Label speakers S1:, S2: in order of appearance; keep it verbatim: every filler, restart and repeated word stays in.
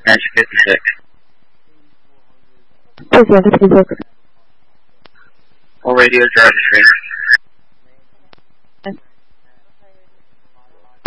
S1: Magic fifty-six.
S2: Please, yeah, fifty-six.
S1: All radio drive straight.